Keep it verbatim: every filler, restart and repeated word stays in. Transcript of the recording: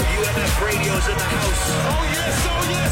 U M F Radio's in the house. Oh yes, oh yes,